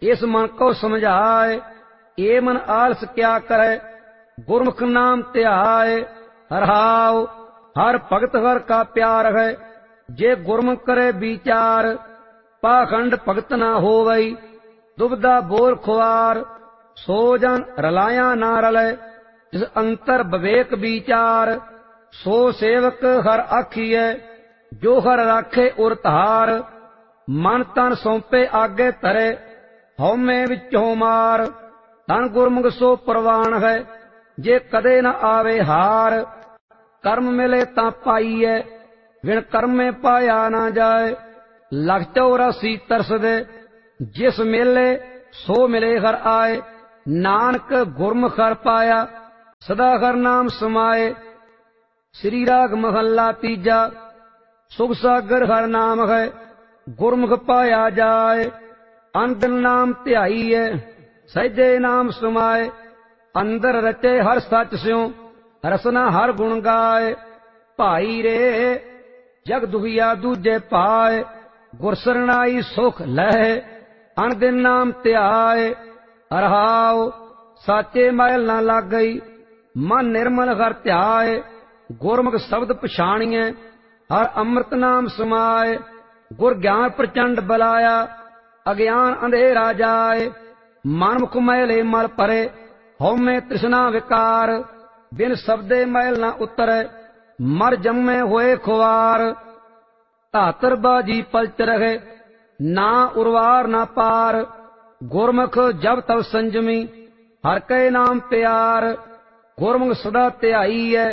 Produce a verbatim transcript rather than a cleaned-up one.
इस मन को समझाए, ये मन आलस क्या करे। गुरमुख नाम ध्याए, हरहाओ हर भगत हर का प्यार है। जे गुरमुख करे विचार, पाखंड भगत ना होवई। दुबदा बोल खुआर, सो जन रलाया ना रले। जिस अंतर विवेक विचार, सो सेवक हर आखिए। जो हर राखे उर धार, मन तन सौंपे आगे धरे। हौमे विचों मार, धन गुरमुख सो प्रवान है। जे कदे न आवे हार, कर्म मिले तां पाईए। बिन कर्म में पाया ना जाए। लख चौरासी तरस दे, जिस मेले सो मिले हर आए। नानक गुरमुख हर पाया, सदा हर नाम समाए। श्री राग महला तीजा। सुख सागर हर नाम है, गुरमुख पाया जाए। अंदर नाम ध्याईए, सहजे नाम समाए। अंदर रचे हर सच स्यों, रसना हर गुण गाए। भाई रे जग दुखिया दूजे पाए, गुर सरनाई सुख लहे। अनदिन नाम ध्याए, हरहाओ साचे मैल ना लाग गई। मन निर्मल हर ध्याए, गुरमुख शब्द पछाणिए। हर अमृत नाम समाए, गुर ज्ञान प्रचंड बलाया। अज्ञान अंधेरा जाए, मन मुख मैले मल परे। हौमे तृष्णा विकार, बिन शब्दे मैल न उतरे। मर जम्मे होए खुआर, धातर बाजी पलच रहे। ना उर्वार ना पार, गुरमुख जब तब संजमी। हर के नाम प्यार, गुरमुख सदा ध्याई है।